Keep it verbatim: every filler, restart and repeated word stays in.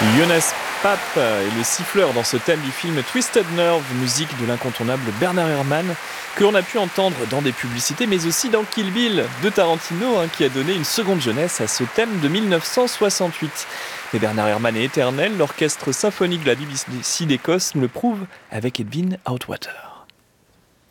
Jonas Papp est le siffleur dans ce thème du film Twisted Nerve, musique de l'incontournable Bernard Herrmann, que l'on a pu entendre dans des publicités, mais aussi dans Kill Bill de Tarantino, hein, qui a donné une seconde jeunesse à ce thème de mille neuf cent soixante-huit. Mais Bernard Herrmann est éternel, l'orchestre symphonique de la B B C d'Écosse nous le prouve avec Edwin Outwater.